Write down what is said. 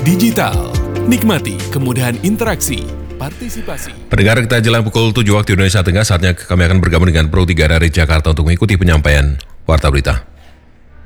digital. Nikmati kemudahan interaksi, partisipasi. Pendengar, kita jelang pukul 7 waktu Indonesia Tengah, saatnya kami akan bergabung dengan Pro 3 dari Jakarta untuk mengikuti penyampaian Warta Berita.